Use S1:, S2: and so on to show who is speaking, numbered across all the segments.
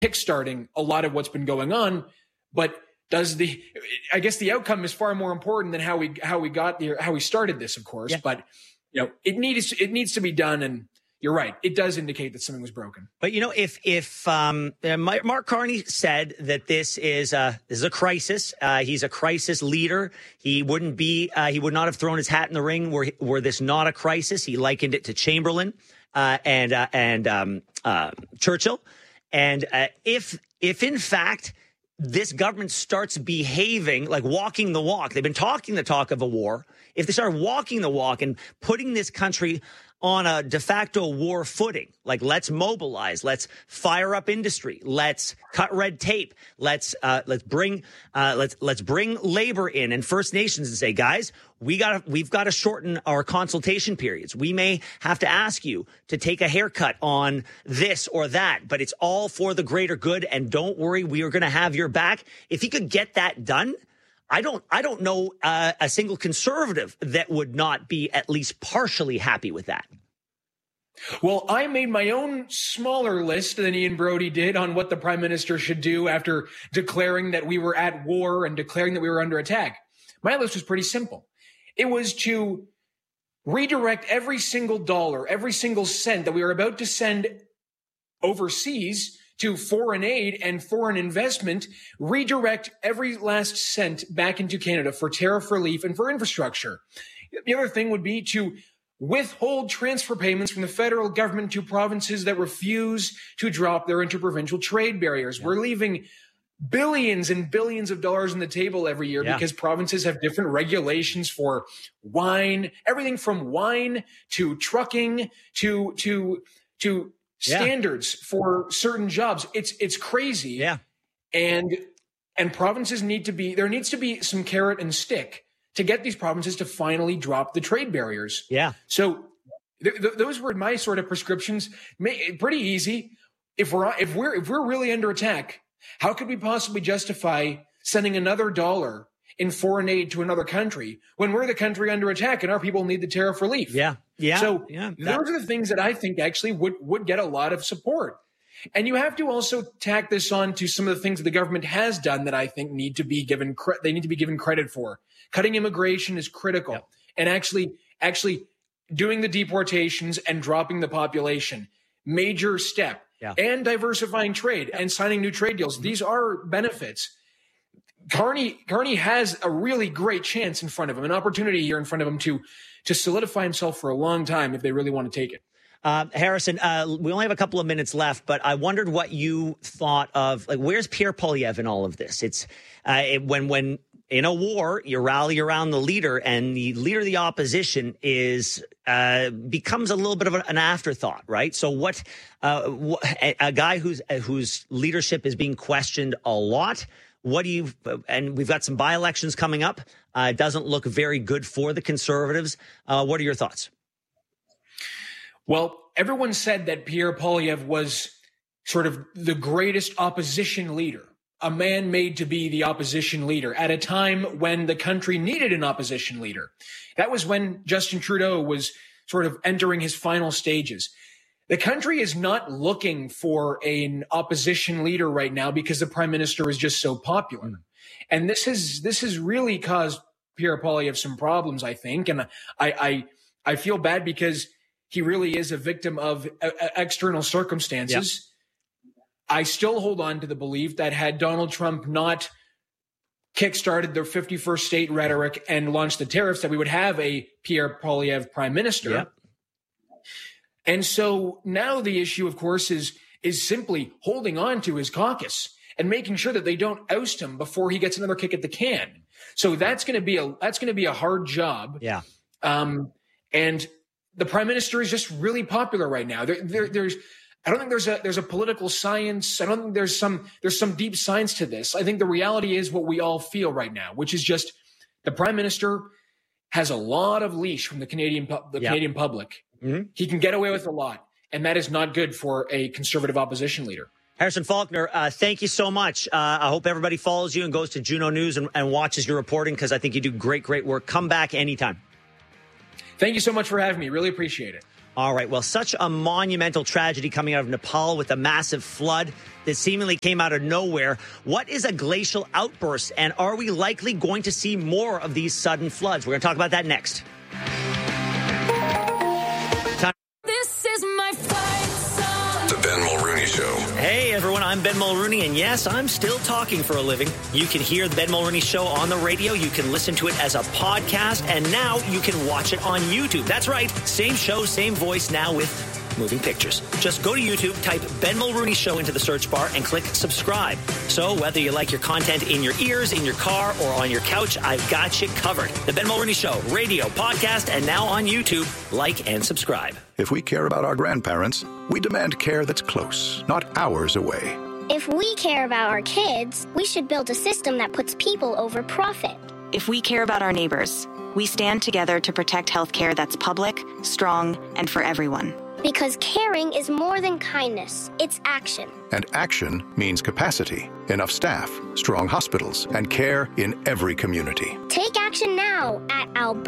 S1: kickstarting a lot of what's been going on. But I guess the outcome is far more important than how we got there, how we started this, of course. Yeah. But it needs to be done, and you're right. It does indicate that something was broken.
S2: But if Mark Carney said that this is a crisis, he's a crisis leader. He would not have thrown his hat in the ring were this not a crisis. He likened it to Chamberlain and Churchill. And if in fact this government starts behaving like walking the walk, they've been talking the talk of a war. If they start walking the walk and putting this country on a de facto war footing, like let's mobilize, let's fire up industry, let's cut red tape, let's bring labor in and First Nations and say, guys, we've got to shorten our consultation periods. We may have to ask you to take a haircut on this or that, but it's all for the greater good. And don't worry, we are going to have your back. If he could get that done, I don't know a single conservative that would not be at least partially happy with that.
S1: Well, I made my own smaller list than Ian Brody did on what the prime minister should do after declaring that we were at war and declaring that we were under attack. My list was pretty simple. It was to redirect every single dollar, every single cent that we were about to send overseas to foreign aid and foreign investment, redirect every last cent back into Canada for tariff relief and for infrastructure. The other thing would be to withhold transfer payments from the federal government to provinces that refuse to drop their interprovincial trade barriers. Yeah. We're leaving billions and billions of dollars on the table every year because provinces have different regulations for wine, everything from wine to trucking to standards for certain jobs. It's crazy.
S2: Yeah.
S1: And provinces there needs to be some carrot and stick to get these provinces to finally drop the trade barriers.
S2: Yeah.
S1: So those were my sort of prescriptions. Pretty easy. If we're really under attack, how could we possibly justify sending another dollar in foreign aid to another country when we're the country under attack and our people need the tariff relief?
S2: Yeah. Yeah.
S1: So those are the things that I think actually would get a lot of support. And you have to also tack this on to some of the things that the government has done that I think need to be given credit for. Cutting immigration is critical. Yep. And actually doing the deportations and dropping the population, major step. Yeah. And diversifying trade and signing new trade deals. Mm-hmm. These are benefits. Carney has a really great chance in front of him, an opportunity here in front of him to solidify himself for a long time if they really want to take it.
S2: Harrison, we only have a couple of minutes left, but I wondered what you thought of, like, where's Pierre Poilievre in all of this? It's when in a war, you rally around the leader, and the leader of the opposition becomes a little bit of an afterthought, right? So a guy whose leadership is being questioned a lot. And we've got some by-elections coming up. It doesn't look very good for the Conservatives. What are your thoughts?
S1: Well, everyone said that Pierre Poilievre was sort of the greatest opposition leader, a man made to be the opposition leader at a time when the country needed an opposition leader. That was when Justin Trudeau was sort of entering his final stages. The country is not looking for an opposition leader right now because the prime minister is just so popular. And this has really caused Pierre Poilievre some problems, I think. And I feel bad because he really is a victim of external circumstances. Yep. I still hold on to the belief that had Donald Trump not kickstarted the 51st state rhetoric and launched the tariffs, that we would have a Pierre Poilievre prime minister. Yep. And so now the issue, of course, is simply holding on to his caucus and making sure that they don't oust him before he gets another kick at the can. So that's going to be a hard job.
S2: Yeah.
S1: And the prime minister is just really popular right now. I don't think there's a political science. I don't think there's some deep science to this. I think the reality is what we all feel right now, which is just the prime minister has a lot of leash from the Canadian public. Mm-hmm. He can get away with a lot, and that is not good for a conservative opposition leader.
S2: Harrison Faulkner, thank you so much. I hope everybody follows you and goes to Juno News and watches your reporting, because I think you do great work. Come back anytime.
S1: Thank you so much for having me. Really appreciate it.
S2: All right. Well, such a monumental tragedy coming out of Nepal with a massive flood that seemingly came out of nowhere. What is a glacial outburst, and are we likely going to see more of these sudden floods? We're going to talk about that next.
S3: This is my fight song.
S4: The Ben Mulrooney Show.
S2: Hey, everyone. I'm Ben Mulrooney, and yes, I'm still talking for a living. You can hear the Ben Mulrooney Show on the radio. You can listen to it as a podcast, and now you can watch it on YouTube. That's right. Same show, same voice, now with moving pictures. Just go to YouTube, type Ben Mulrooney Show into the search bar, and click subscribe. So whether you like your content in your ears, in your car, or on your couch, I've got you covered. The Ben Mulrooney Show, radio, podcast, and now on YouTube. Like and subscribe.
S4: If we care about our grandparents, we demand care that's close, not hours away.
S5: If we care about our kids, we should build a system that puts people over profit.
S6: If we care about our neighbors, we stand together to protect healthcare that's public, strong, and for everyone.
S5: Because caring is more than kindness, it's action.
S4: And action means capacity, enough staff, strong hospitals, and care in every community.
S5: Take action now at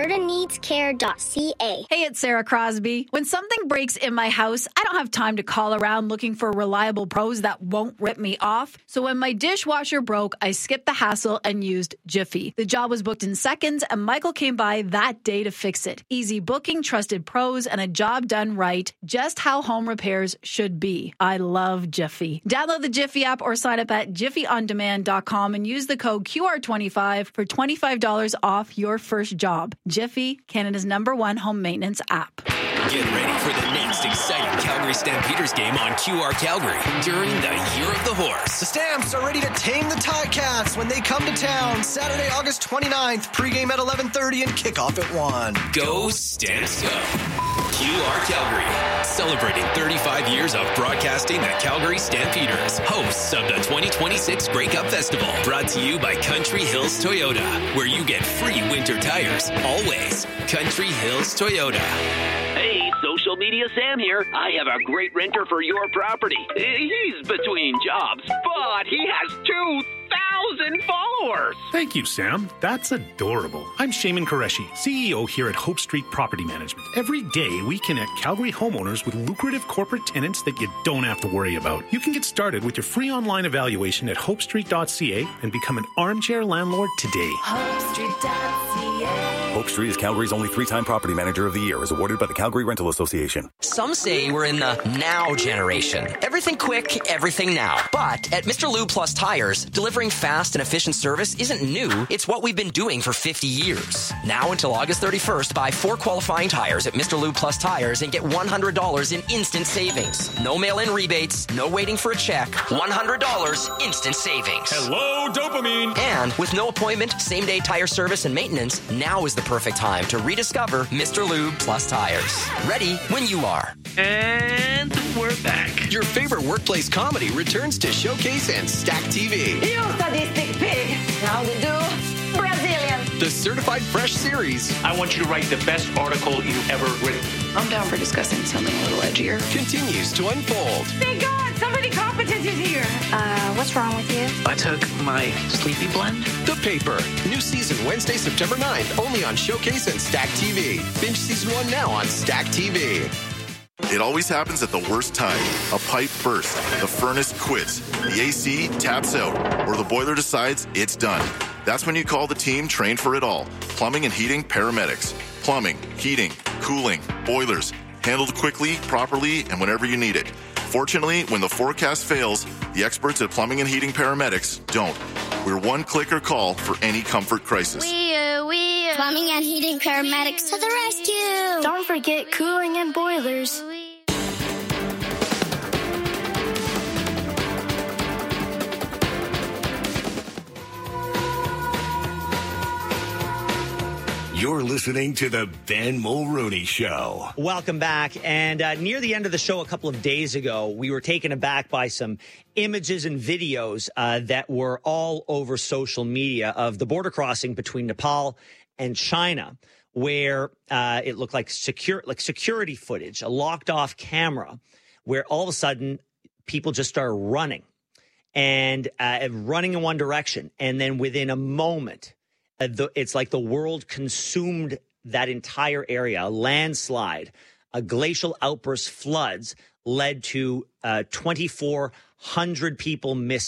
S5: albertaneedscare.ca.
S7: Hey, it's Sarah Crosby. When something breaks in my house, I don't have time to call around looking for reliable pros that won't rip me off. So when my dishwasher broke, I skipped the hassle and used Jiffy. The job was booked in seconds, and Michael came by that day to fix it. Easy booking, trusted pros, and a job done right. Just how home repairs should be. I love Jiffy. Download the Jiffy app or sign up at jiffyondemand.com and use the code QR25 for $25 off your first job. Jiffy, Canada's #1 home maintenance app.
S8: Get ready for the next exciting Calgary Stampeders game on QR Calgary during the Year of the Horse.
S9: The Stamps are ready to tame the Ticats when they come to town Saturday, August 29th. Pregame at 11:30 and kickoff at 1.
S8: Go Stamps Go! QR Calgary, celebrating 35 years of broadcasting the Calgary Stampeders, hosts of the 2026 Grey Cup Festival, brought to you by Country Hills Toyota, where you get free winter tires, always. Country Hills Toyota.
S10: Hey, social media Sam here. I have a great renter for your property. He's between jobs, but he has 2,000 followers.
S11: Thank you, Sam. That's adorable. I'm Shaman Qureshi, CEO here at Hope Street Property Management. Every day, we connect Calgary homeowners with lucrative corporate tenants that you don't have to worry about. You can get started with your free online evaluation at hopestreet.ca and become an armchair landlord today.
S3: HopeStreet.ca.
S12: Hope Street is Calgary's only 3-time property manager of the year, as awarded by the Calgary Rental Association.
S13: Some say we're in the now generation. Everything quick, everything now. But at Mr. Lube Plus Tires, delivering fast and efficient service isn't new. It's what we've been doing for 50 years. Now until August 31st, buy 4 qualifying tires at Mr. Lube Plus Tires and get $100 in instant savings. No mail-in rebates, no waiting for a check. $100 instant savings.
S11: Hello, dopamine!
S13: And with no appointment, same-day tire service and maintenance, now is the perfect time to rediscover Mr. Lube Plus Tires. Ready when you are.
S10: And we're back. Your favorite workplace comedy returns to Showcase and Stack TV.
S3: You sadistic pig. How to do? Brazilian.
S10: The Certified Fresh series.
S14: I want you to write the best article you've ever written.
S15: I'm down for discussing something a little edgier.
S10: Continues to unfold.
S3: Thank God, somebody competent is here.
S5: What's wrong with you?
S14: I took my sleepy blend.
S10: The Paper. New season Wednesday, September 9th, only on Showcase and Stack TV. Binge season 1 now on Stack TV.
S16: It always happens at the worst time. A pipe bursts, the furnace quits, the AC taps out, or the boiler decides it's done. That's when you call the team trained for it all. Plumbing and Heating Paramedics. Plumbing, heating, cooling, boilers. Handled quickly, properly, and whenever you need it. Fortunately, when the forecast fails, the experts at Plumbing and Heating Paramedics don't. We're one clicker call for any comfort crisis.
S5: Plumbing and Heating Paramedics to the rescue! Don't forget cooling and boilers.
S17: You're listening to the Ben Mulrooney Show.
S2: Welcome back. And near the end of the show a couple of days ago, we were taken aback by some images and videos that were all over social media of the border crossing between Nepal and China, where it looked like security footage, a locked off camera, where all of a sudden people just started running and running in one direction. And then within a moment, it's like the world consumed that entire area, a landslide. a glacial outburst floods led to 2,400 people missing.